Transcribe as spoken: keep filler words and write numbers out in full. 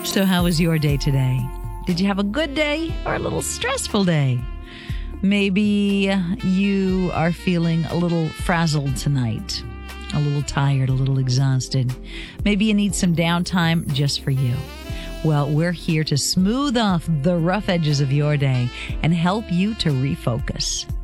So how was your day today? Did you have a good day or a little stressful day? Maybe you are feeling a little frazzled tonight, a little tired, a little exhausted. Maybe you need some downtime just for you. Well, we're here to smooth off the rough edges of your day and help you to refocus.